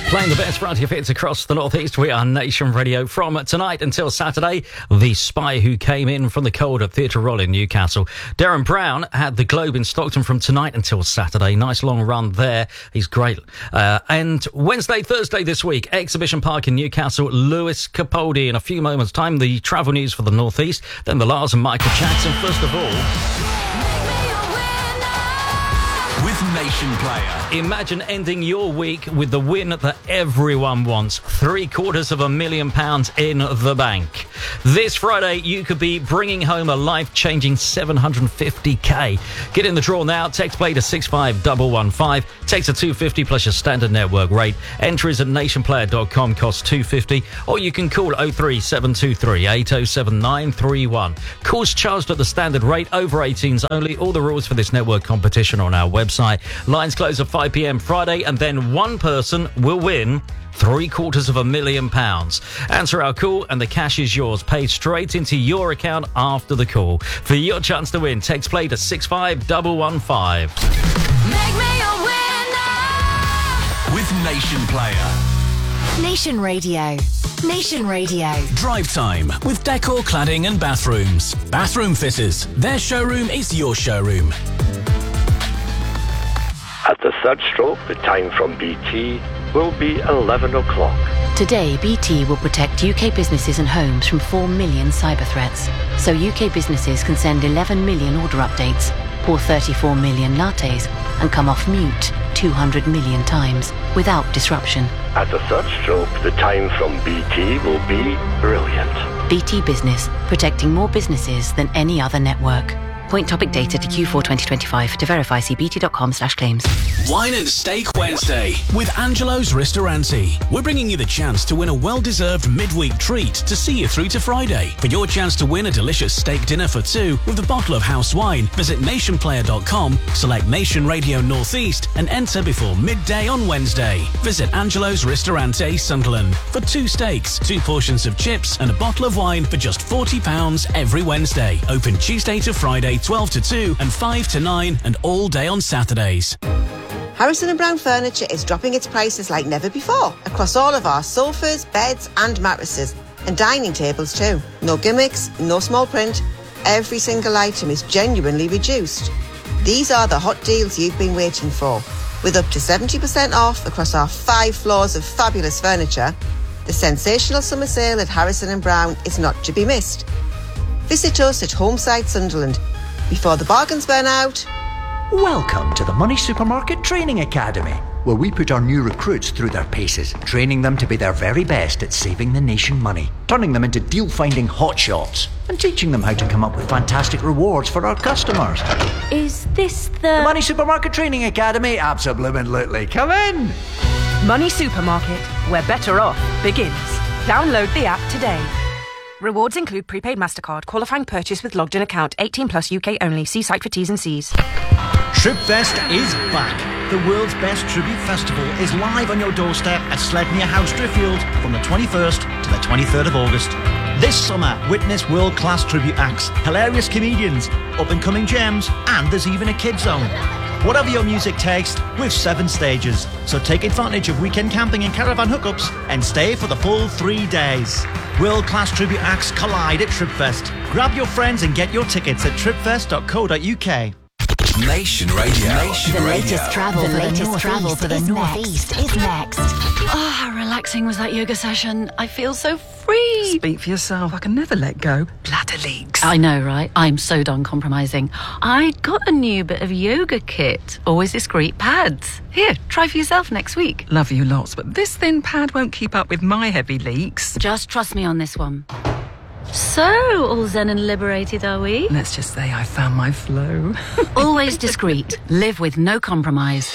Playing the best variety of hits across the Northeast, we are Nation Radio. From tonight until Saturday, The Spy Who Came In from the Cold at Theatre Royal in Newcastle. Darren Brown had the Globe in Stockton from tonight until Saturday. Nice long run there. He's great. And Wednesday, Thursday this week, Exhibition Park in Newcastle, Lewis Capaldi. In a few moments' time, the travel news for the Northeast. Then the Lars and Michael Jackson. First of all, with Nation Player. Imagine ending your week with the win that everyone wants. £750,000 in the bank. This Friday, you could be bringing home a life-changing $750K. Get in the draw now. Text play to 65115. Text a $250 plus your standard network rate. Entries at nationplayer.com cost $250. Or you can call 03723 807 931. Calls charged at the standard rate. Over 18s only. All the rules for this network competition on our website. Lines close at 5 p.m. Friday, and then one person will win £750,000. Answer our call and the cash is yours, paid straight into your account after the call. For your chance to win, text play to 65115. Make me a winner with Nation Player. Nation Radio. Nation Radio. Drive time with Decor Cladding and Bathrooms. Bathroom Fitters. Their showroom is your showroom. At the third stroke, the time from BT will be 11 o'clock. Today, BT will protect UK businesses and homes from 4 million cyber threats. So UK businesses can send 11 million order updates, pour 34 million lattes, and come off mute 200 million times without disruption. At the third stroke, the time from BT will be brilliant. BT Business, protecting more businesses than any other network. Point topic data to Q4 2025. To verify, see bt.com/claims. Wine and Steak Wednesday with Angelo's Ristorante. We're bringing you the chance to win a well-deserved midweek treat to see you through to Friday. For your chance to win a delicious steak dinner for two with a bottle of house wine, visit nationplayer.com, select Nation Radio Northeast and enter before midday on Wednesday. Visit Angelo's Ristorante, Sunderland for 2 steaks, 2 portions of chips and a bottle of wine for just £40 every Wednesday. Open Tuesday to Friday, 12 to 2 and 5 to 9 and all day on Saturdays. Harrison & Brown Furniture is dropping its prices like never before across all of our sofas, beds and mattresses and dining tables too. No gimmicks, no small print. Every single item is genuinely reduced. These are the hot deals you've been waiting for. With up to 70% off across our 5 floors of fabulous furniture, the sensational summer sale at Harrison & Brown is not to be missed. Visit us at Homeside Sunderland. Before the bargains burn out. Welcome to the Money Supermarket Training Academy, where we put our new recruits through their paces, training them to be their very best at saving the nation money, turning them into deal-finding hotshots, and teaching them how to come up with fantastic rewards for our customers. Is this the Money Supermarket Training Academy? Absolutely. Come in! Money Supermarket, where better off begins. Download the app today. Rewards include prepaid MasterCard, qualifying purchase with logged-in account, 18 plus UK only. See site for T's and C's. Tripfest is back. The world's best tribute festival is live on your doorstep at Sledmere House, Driffield from the 21st to the 23rd of August. This summer, witness world-class tribute acts, hilarious comedians, up-and-coming gems, and there's even a kids zone. Whatever your music taste, with 7 stages. So take advantage of weekend camping and caravan hookups and stay for the full 3 days. World-class tribute acts collide at Tripfest. Grab your friends and get your tickets at tripfest.co.uk. Nation Radio. The latest travel for the Northeast is next. Oh, how relaxing was that yoga session? I feel so free. Speak for yourself. I can never let go. Bladder leaks. I know, right? I'm so done compromising. I got a new bit of yoga kit. Always discreet pads. Here, try for yourself next week. Love you lots, but this thin pad won't keep up with my heavy leaks. Just trust me on this one. So, all zen and liberated, are we? Let's just say I found my flow. Always discreet. Live with no compromise.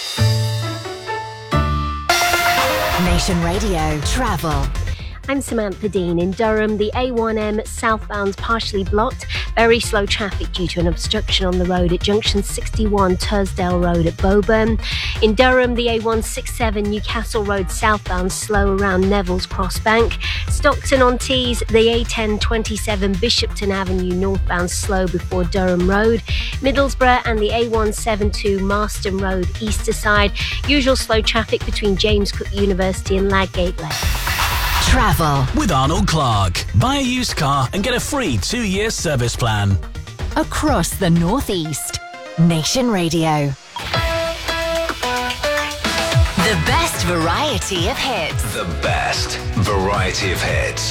Nation Radio Travel. I'm Samantha Dean. In Durham, the A1M southbound's partially blocked Very slow traffic due to an obstruction on the road at junction 61 Tursdale Road at Boburn. In Durham, the A167 Newcastle Road southbound slow around Neville's Crossbank. Stockton-on-Tees, the A1027 Bishopton Avenue northbound slow before Durham Road. Middlesbrough and the A172 Marston Road Easter side. Usual slow traffic between James Cook University and Ladgate Lane. Travel with Arnold Clark. Buy a used car and get a free 2-year service plan. across the Northeast. Nation Radio. The best variety of hits. The best variety of hits.